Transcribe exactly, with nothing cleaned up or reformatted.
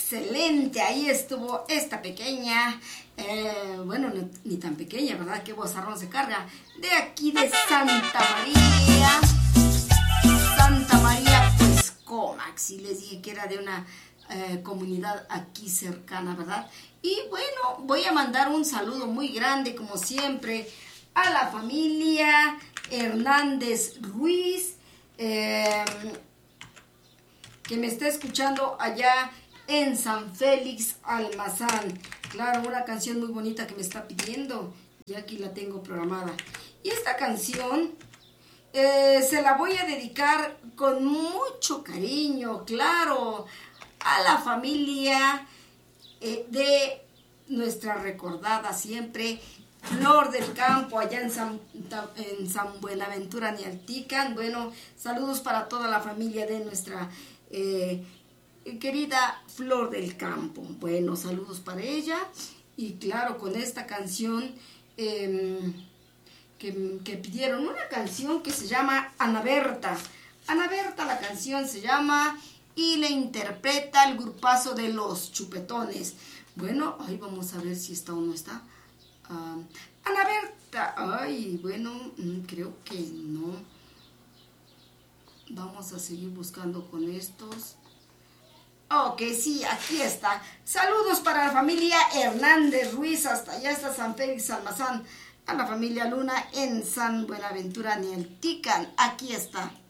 excelente, ahí estuvo esta pequeña, eh, bueno, no, ni tan pequeña, ¿verdad? Qué vozarrón se carga, de aquí de Santa María, Santa María, pues Comax, y les dije que era de una eh, comunidad aquí cercana, ¿verdad? Y bueno, voy a mandar un saludo muy grande, como siempre, a la familia Hernández Ruiz, eh, que me está escuchando allá en San Félix Almazán. Claro, una canción muy bonita que me está pidiendo, y aquí la tengo programada. Y esta canción eh, se la voy a dedicar con mucho cariño, claro, a la familia eh, de nuestra recordada siempre Flor del Campo, allá en San, en San Buenaventura, Nialtican. Bueno, saludos para toda la familia de nuestra eh, querida Flor del Campo. Bueno, saludos para ella. Y claro, con esta canción eh, que, que pidieron, una canción que se llama Ana Berta. Ana Berta, la canción se llama, y le interpreta el grupazo de Los Chupetones. Bueno, ahí vamos a ver si está o no está. Uh, Ana Berta, ay, bueno, creo que no. Vamos a seguir buscando con estos. Ok, sí, aquí está. Saludos para la familia Hernández Ruiz, hasta allá está San Félix Almazán, a la familia Luna en San Buenaventura, Nialtican. Aquí está.